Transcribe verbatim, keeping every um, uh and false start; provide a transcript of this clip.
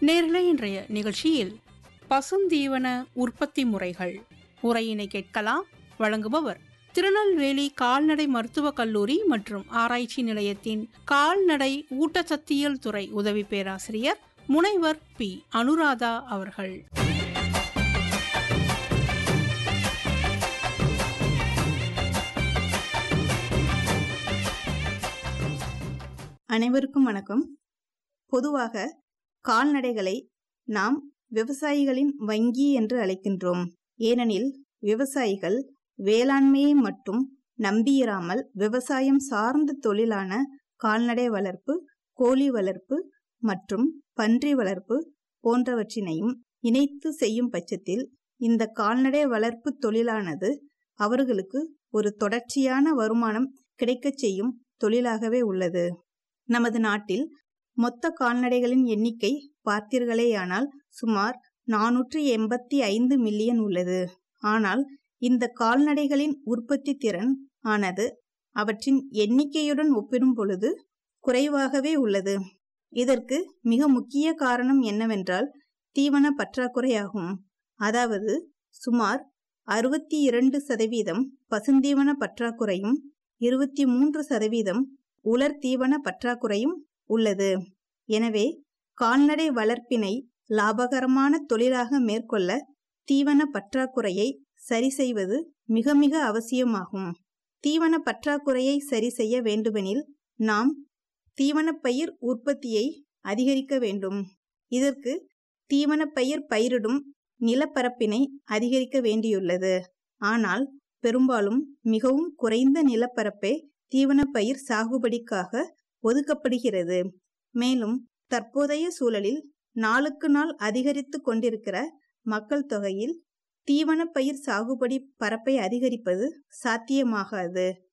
நேர்களே, இன்றைய நிகழ்ச்சியில் பசுந்தீவன உற்பத்தி முறைகள் உரையினை கேட்கலாம். வழங்குபவர் திருநெல்வேலி கால்நடை மருத்துவக் கல்லூரி மற்றும் ஆராய்ச்சி நிலையத்தின் கால்நடை ஊட்டச்சத்தியல் துறை உதவி பேராசிரியர் முனைவர் பி அனுராதா அவர்கள். அனைவருக்கும் வணக்கம். பொதுவாக கால்நடைகளை நாம் விவசாயிகளின் வங்கி என்று அழைக்கின்றோம். ஏனெனில் விவசாயிகள் வேளாண்மையை மட்டும் நம்பியிராமல் விவசாயம் சார்ந்த தொழிலான கால்நடை வளர்ப்பு, கோழி வளர்ப்பு மற்றும் பன்றி வளர்ப்பு போன்றவற்றினையும் இணைத்து செய்யும் பட்சத்தில் இந்த கால்நடை வளர்ப்பு தொழிலானது அவர்களுக்கு ஒரு தொடர்ச்சியான வருமானம் கிடைக்கச் செய்யும் தொழிலாகவே உள்ளது. நமது நாட்டில் மொத்த கால்நடைகளின் எண்ணிக்கை பார்த்தீர்களேயானால் சுமார் நானூற்றி எண்பத்தி ஐந்து மில்லியன் உள்ளது. ஆனால் இந்த கால்நடைகளின் உற்பத்தி திறன் ஆனது அவற்றின் எண்ணிக்கையுடன் ஒப்பிடும் பொழுது குறைவாகவே உள்ளது. இதற்கு மிக முக்கிய காரணம் என்னவென்றால் தீவன பற்றாக்குறையாகும். அதாவது சுமார் அறுபத்தி இரண்டு சதவீதம் பசுந்தீவன பற்றாக்குறையும் இருபத்தி மூன்று சதவீதம் உலர் தீவன பற்றாக்குறையும் உள்ளது. எனவே கால்நடை வளர்ப்பினை லாபகரமான தொழிலாக மேற்கொள்ள தீவன பற்றாக்குறையை சரி செய்வது மிக மிக அவசியமாகும். தீவன பற்றாக்குறையை சரி செய்ய வேண்டுமெனில் நாம் தீவனப்பயிர் உற்பத்தியை அதிகரிக்க வேண்டும். இதற்கு தீவனப்பயிர் பயிரிடும் நிலப்பரப்பினை அதிகரிக்க வேண்டியுள்ளது. ஆனால் பெரும்பாலும் மிகவும் குறைந்த நிலப்பரப்பே தீவனப்பயிர் சாகுபடிக்காக ஒதுக்கப்படுகிறது. மேலும் தற்போதைய சூழலில் நாளுக்கு நாள் அதிகரித்து கொண்டிருக்கிற மக்கள் தொகையில் தீவன பயிர் சாகுபடி பரப்பை அதிகரிப்பது சாத்தியமாகாது.